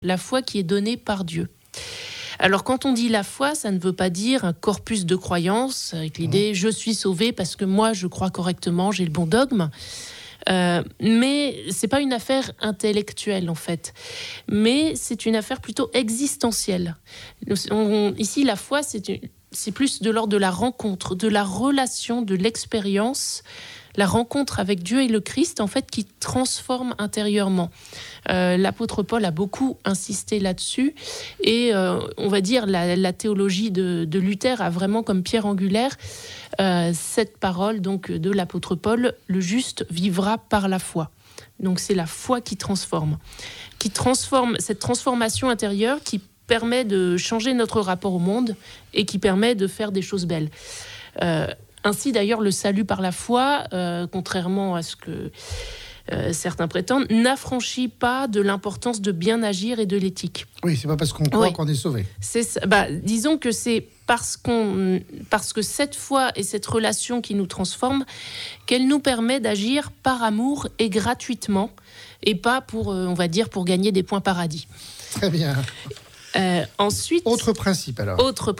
la foi qui est donnée par Dieu. Alors quand on dit la foi, ça ne veut pas dire un corpus de croyances avec l'idée je suis sauvé parce que moi je crois correctement, j'ai le bon dogme. Mais c'est pas une affaire intellectuelle en fait, mais c'est une affaire plutôt existentielle. Ici, la foi, c'est plus de l'ordre de la rencontre, de la relation, de l'expérience, la rencontre avec Dieu et le Christ en fait qui transforme intérieurement. L'apôtre Paul a beaucoup insisté là-dessus et on va dire la théologie de Luther a vraiment comme pierre angulaire cette parole donc de l'apôtre Paul, le juste vivra par la foi. Donc c'est la foi qui transforme cette transformation intérieure qui permet de changer notre rapport au monde et qui permet de faire des choses belles. Ainsi d'ailleurs le salut par la foi, contrairement à ce que certains prétendent, n'affranchit pas de l'importance de bien agir et de l'éthique. Oui, c'est pas parce qu'on croit qu'on est sauvé. C'est ça. Disons que c'est parce que cette foi et cette relation qui nous transforme, qu'elle nous permet d'agir par amour et gratuitement, et pas pour, on va dire, pour gagner des points paradis. Très bien. Ensuite, autre principe alors.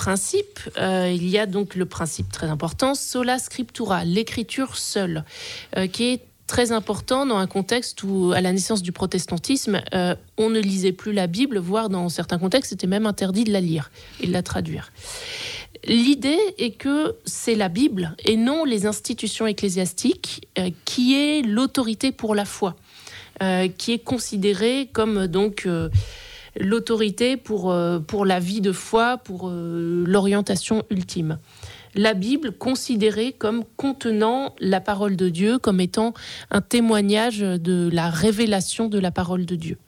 Il y a donc le principe très important, sola scriptura, l'écriture seule, qui est très important dans un contexte où, à la naissance du protestantisme, on ne lisait plus la Bible, voire dans certains contextes, c'était même interdit de la lire et de la traduire. L'idée est que c'est la Bible et non les institutions ecclésiastiques qui est l'autorité pour la foi, qui est considérée comme donc l'autorité pour la vie de foi, pour l'orientation ultime. La Bible considérée comme contenant la parole de Dieu, comme étant un témoignage de la révélation de la parole de Dieu.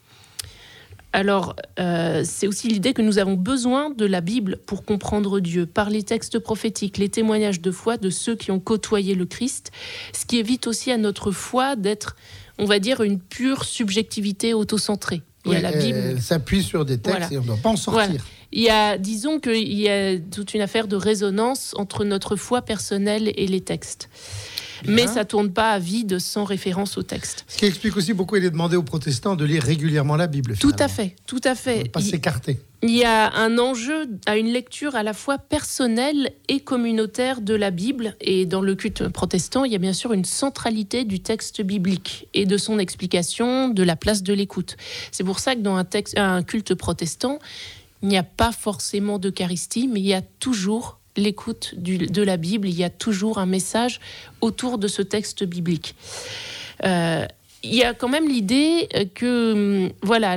Alors, c'est aussi l'idée que nous avons besoin de la Bible pour comprendre Dieu, par les textes prophétiques, les témoignages de foi de ceux qui ont côtoyé le Christ, ce qui évite aussi à notre foi d'être, on va dire, une pure subjectivité autocentrée. Oui, la Bible, elle s'appuie sur des textes et on ne doit pas en sortir. Voilà. Disons qu'il y a toute une affaire de résonance entre notre foi personnelle et les textes. Bien. Mais ça ne tourne pas à vide sans référence au texte. Ce qui explique aussi pourquoi il est demandé aux protestants de lire régulièrement la Bible. Tout à fait. Ne pas s'écarter. Il y a un enjeu à une lecture à la fois personnelle et communautaire de la Bible. Et dans le culte protestant, il y a bien sûr une centralité du texte biblique et de son explication, de la place de l'écoute. C'est pour ça que dans un culte protestant, il n'y a pas forcément d'eucharistie, mais il y a toujours l'écoute de la Bible, il y a toujours un message autour de ce texte biblique. Il y a quand même l'idée que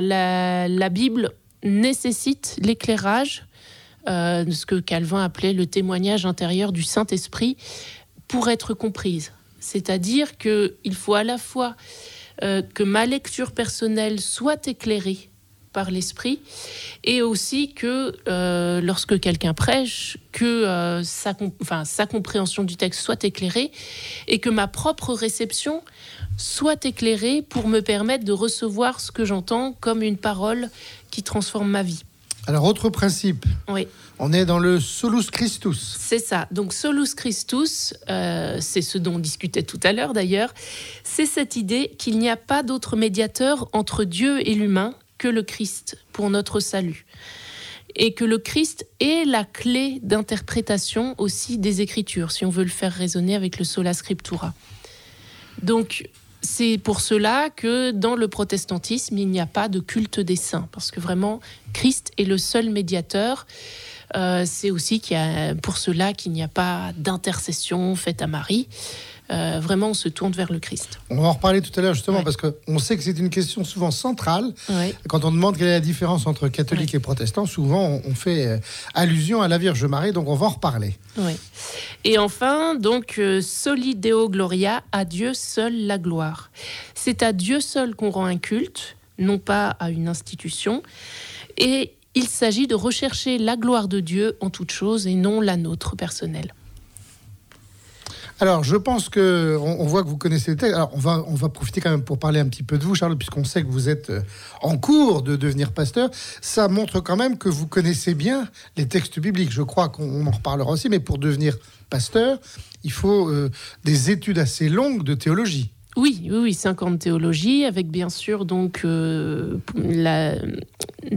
la Bible nécessite l'éclairage, de ce que Calvin appelait le témoignage intérieur du Saint-Esprit, pour être comprise. C'est-à-dire qu'il faut à la fois que ma lecture personnelle soit éclairée par l'esprit, et aussi que lorsque quelqu'un prêche, que sa compréhension du texte soit éclairée, et que ma propre réception soit éclairée pour me permettre de recevoir ce que j'entends comme une parole qui transforme ma vie. Alors, autre principe, oui. On est dans le solus Christus. C'est ça, donc solus Christus, c'est ce dont on discutait tout à l'heure d'ailleurs, c'est cette idée qu'il n'y a pas d'autre médiateur entre Dieu et l'humain que le Christ pour notre salut. Et que le Christ est la clé d'interprétation aussi des Écritures, si on veut le faire résonner avec le sola scriptura. Donc, c'est pour cela que dans le protestantisme, il n'y a pas de culte des saints, parce que vraiment, Christ est le seul médiateur. C'est aussi pour cela qu'il n'y a pas d'intercession faite à Marie. Vraiment, on se tourne vers le Christ. On va en reparler tout à l'heure, justement, parce qu'on sait que c'est une question souvent centrale. Ouais. Quand on demande quelle est la différence entre catholiques et protestants, souvent, on fait allusion à la Vierge Marie, donc on va en reparler. Ouais. Et enfin, donc, soli Deo Gloria, à Dieu seul la gloire. C'est à Dieu seul qu'on rend un culte, non pas à une institution. Et il s'agit de rechercher la gloire de Dieu en toute chose et non la nôtre personnelle. Alors, je pense qu'on voit que vous connaissez le texte. Alors, on va profiter quand même pour parler un petit peu de vous, Charles, puisqu'on sait que vous êtes en cours de devenir pasteur. Ça montre quand même que vous connaissez bien les textes bibliques. Je crois qu'on en reparlera aussi, mais pour devenir pasteur, il faut des études assez longues de théologie. Oui, 5 ans de théologie, avec bien sûr donc